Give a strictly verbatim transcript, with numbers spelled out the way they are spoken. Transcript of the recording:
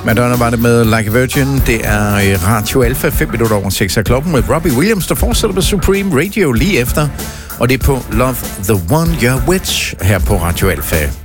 Madonna var det med Like a Virgin. Det er Radio Alpha, fem minutter over seks af klokken med Robbie Williams, der fortsætter med Supreme Radio lige efter. Og det er på Love the One You're With her på Radio Alpha.